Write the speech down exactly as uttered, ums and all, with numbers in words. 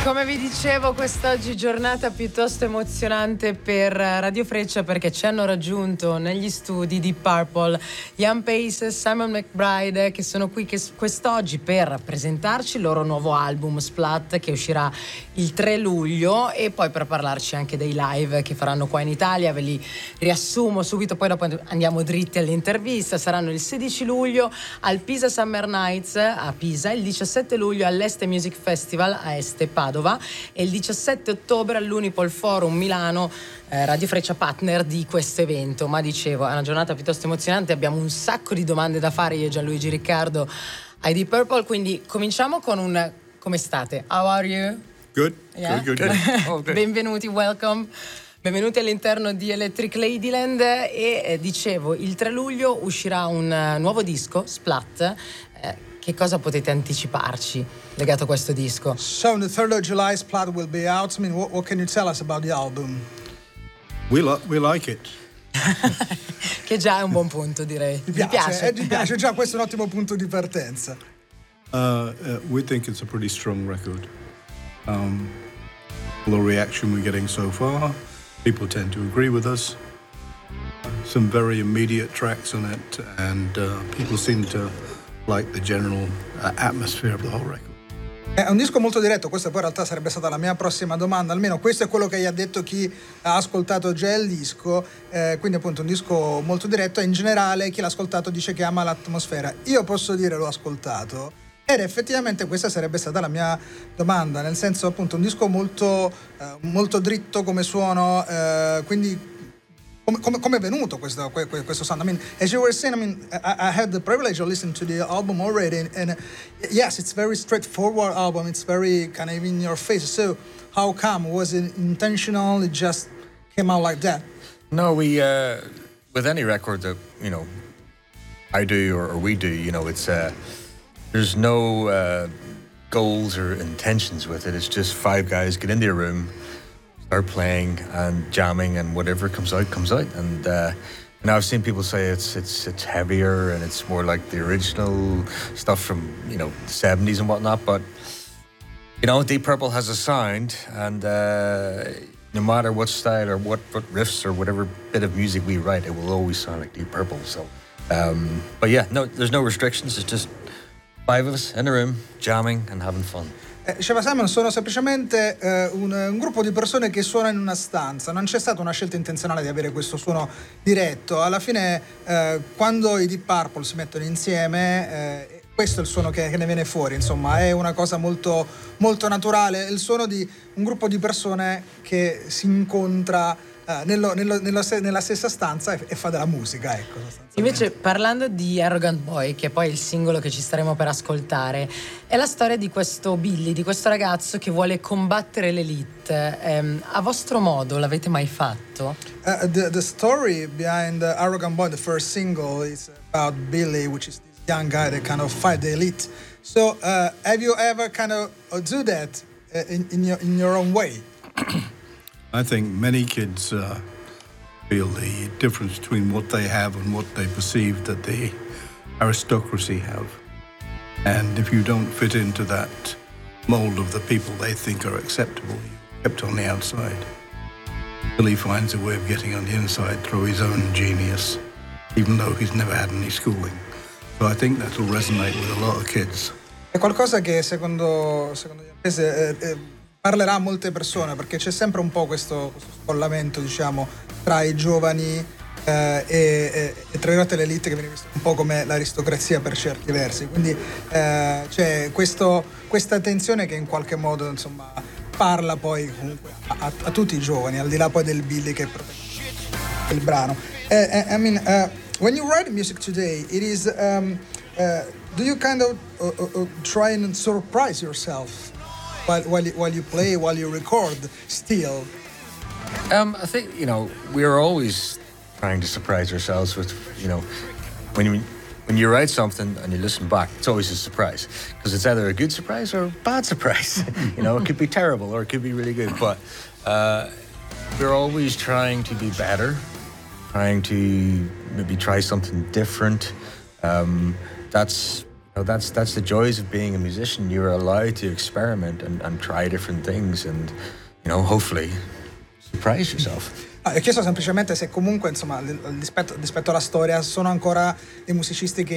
Come vi dicevo, quest'oggi giornata piuttosto emozionante per Radio Freccia, perché ci hanno raggiunto negli studi di Purple Ian Pace e Simon McBride, che sono qui che quest'oggi per presentarci il loro nuovo album Splat, che uscirà il tre luglio, e poi per parlarci anche dei live che faranno qua in Italia. Ve li riassumo subito, poi dopo andiamo dritti all'intervista. Saranno il sedici luglio al Pisa Summer Nights a Pisa, il diciassette luglio all'Este Music Festival a Este Padova e il diciassette ottobre all'Unipol Forum Milano. eh, Radio Freccia partner di questo evento. Ma dicevo, è una giornata piuttosto emozionante, abbiamo un sacco di domande da fare io e Gianluigi Riccardo ai Deep Purple, quindi cominciamo con un come state? How are you? Good, Yeah? good, good, good. Oh, good. Benvenuti, welcome. Benvenuti all'interno di Electric Ladyland. E eh, dicevo, il tre luglio uscirà un uh, nuovo disco, Splat. Eh, che cosa potete anticiparci legato a questo disco? So on the third of July, Splat will be out. I mean, what, what can you tell us about the album? We, li- we like it. Che già è un buon punto, direi. Mi piace, Mi piace. Eh, mi piace già, questo è un ottimo punto di partenza. Uh, uh, we think it's a pretty strong record. Um, the reaction we're getting so far, people tend to agree with us. Some very immediate tracks on it, and uh, people seem to like the general uh, atmosphere of the whole record. È un disco molto diretto, questa poi in realtà sarebbe stata la mia prossima domanda, almeno questo è quello che gli ha detto chi ha ascoltato già il disco, eh, quindi appunto un disco molto diretto, e in generale chi l'ha ascoltato dice che ama l'atmosfera. Io posso dire l'ho ascoltato ed effettivamente questa sarebbe stata la mia domanda, nel senso appunto un disco molto, eh, molto dritto come suono, eh, quindi Come, come, come è venuto questo, questo sound? I mean, as you were saying, I mean, I, I had the privilege of listening to the album already, and, and yes, it's very straightforward album. It's very kind of in your face. So, how come? Was it intentional? It just came out like that? No, we uh, with any record that you know, I do or, or we do, you know, it's uh, there's no uh, goals or intentions with it. It's just five guys get into a room, start playing and jamming, and whatever comes out comes out. And uh, you know, I've seen people say it's it's it's heavier and it's more like the original stuff from you know the seventies and whatnot. But you know, Deep Purple has a sound, and uh, no matter what style or what, what riffs or whatever bit of music we write, it will always sound like Deep Purple. So, um, but yeah, no, there's no restrictions. It's just five of us in a room jamming and having fun. Eh, diceva Simon, sono semplicemente eh, un, un gruppo di persone che suona in una stanza. Non c'è stata una scelta intenzionale di avere questo suono diretto. Alla fine, eh, quando i Deep Purple si mettono insieme, eh, questo è il suono che, che ne viene fuori. Insomma, è una cosa molto, molto naturale. È il suono di un gruppo di persone che si incontra Uh, nello, nello, nello, nella stessa stanza e, e fa della musica, ecco. Invece, parlando di Arrogant Boy, che è poi il singolo che ci staremo per ascoltare, è la storia di questo Billy, di questo ragazzo che vuole combattere l'elite. Um, a vostro modo l'avete mai fatto? Uh, the, the story behind uh, Arrogant Boy, the first single, is about Billy, which is this young guy that kind of fight the elite. So uh, have you ever kind of do that uh, in, in, your, in your own way? I think many kids uh, feel the difference between what they have and what they perceive that the aristocracy have. And if you don't fit into that mold of the people they think are acceptable, you're kept on the outside. Billy finds a way of getting on the inside through his own genius, even though he's never had any schooling. So I think that will resonate with a lot of kids. È qualcosa che secondo, secondo gli inglesi eh, eh, parlerà a molte persone, perché c'è sempre un po' questo, questo scollamento, diciamo, tra i giovani eh, e, e, e tra l'elite, che viene visto un po' come l'aristocrazia per certi versi. Quindi eh, c'è questo, questa tensione che in qualche modo, insomma, parla poi comunque a, a tutti i giovani, al di là poi del Billy che è il brano. Uh, I mean, uh, when you write music today, it is um, uh, do you kind of uh, uh, try and surprise yourself while while you, while you play, while you record still? Um, I think, you know, we're always trying to surprise ourselves with, you know, when you when you write something and you listen back, it's always a surprise, because it's either a good surprise or a bad surprise. You know, it could be terrible or it could be really good, but uh, we're always trying to be better, trying to maybe try something different. Um, that's know, that's that's the joys of being a musician. You're allowed to experiment and, and try different things, and you know, hopefully surprise yourself. Ah, ho chiesto semplicemente se comunque, insomma, rispetto, rispetto alla storia, sono ancora dei musicisti che